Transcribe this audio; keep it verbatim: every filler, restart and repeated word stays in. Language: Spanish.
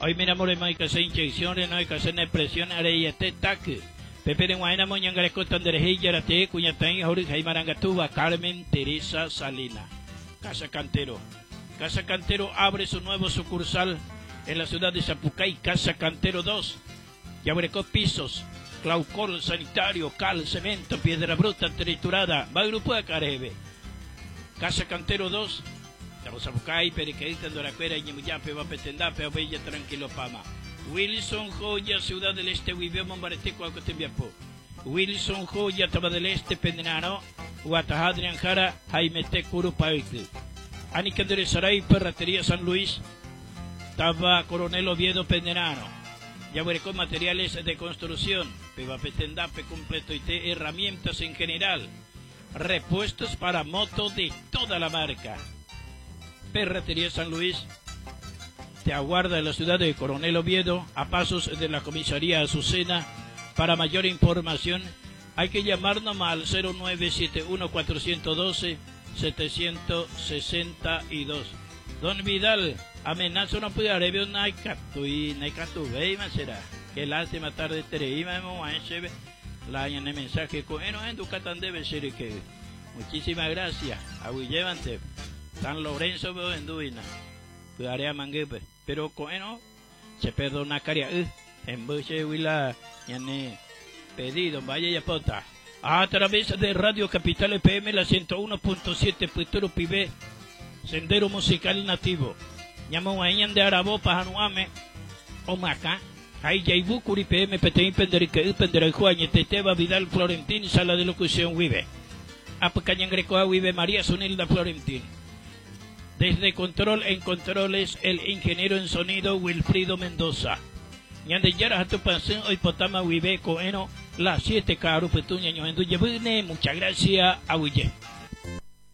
Hoy miramos de hay que hacer inyecciones, no hay que hacer expresiones, ahora y este taque. Pepe de Guayana, Moñangare, Cotanderejilla, Rate, Cuñatán, Jorge, Marangatuba, Carmen Teresa Salina. Casa Cantero. Casa Cantero abre su nuevo sucursal en la ciudad de Zapucay, Casa Cantero dos. Yaburecó pisos, claucol sanitario, cal, cemento, piedra bruta, triturada, va grupo de Carebe. Casa Cantero dos. Estamos a buscar periquedita en Doracuera, Ñemuyape, Vapetendape, Bella, Tranquilo, Pama. Wilson Joya, Ciudad del Este, Huiveo, Mombareteco, Acotembiapo. Wilson Joya, Taba del Este, Pendenano, Guatajadrian Jara, Jaime Te, Curupaitl. Anicandere Saray, Perratería San Luis, Taba Coronel Oviedo, Pendenano. Yaburecó materiales de construcción, Pevapetendape, completo y te herramientas en general. Repuestos para moto de toda la marca. Ferretería San Luis te aguarda en la ciudad de Coronel Oviedo, a pasos de la comisaría Azucena. Para mayor información hay que llamarnos al cero nueve siete uno cuatro uno dos siete seis dos. Don Vidal, amenaza no puede haber un naikatu y naikatu veima será. Qué lástima tarde tereima hemos hecho la en el mensaje con en Ducatán debe ser que. Muchísimas gracias. Aguillevante. San Lorenzo veo en Duina, Puarea Manguepe, pero bueno, se perdona caria, en Buche Huila, Yane, pedido, vaya ya pota. A través de Radio Capital E P M, la ciento uno punto siete, Puituro Pibe, Sendero Musical Nativo. Llamo a Ian de Arabo, Pajanuame, Omaca, Hay Yaibu, Curi P M, Peteín Penderique, Penderejuan, Teteba, Vidal, Florentín, Sala de Locución, Vive. Apacañan Grecoa, Vive, María Sonilda, Florentín. Desde Control en Controles, el ingeniero en sonido Wilfrido Mendoza. Ñandeyara a tu pasión, hoy potama Vive, Coeno, las siete caru petuña, ño en muchas gracias a Huille.